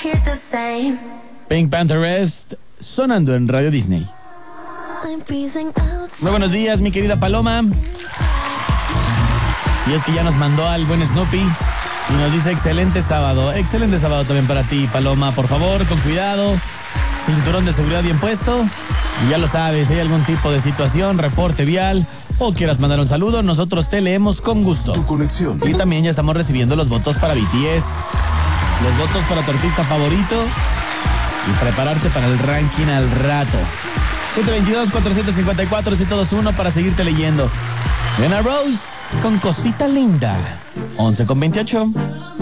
Pink Pantheress sonando en Radio Disney. Muy buenos días, mi querida Paloma. Y es que ya nos mandó al buen Snoopy y nos dice excelente sábado también para ti, Paloma. Por favor, con cuidado, cinturón de seguridad bien puesto. Y ya lo sabes, si hay algún tipo de situación, reporte vial o quieras mandar un saludo, nosotros te leemos con gusto. Tu conexión. Y también ya estamos recibiendo los votos para BTS, los votos para tu artista favorito y prepararte para el ranking al rato. 722-454-721 para seguirte leyendo. Diana Rose con Cosita Linda. 11:28.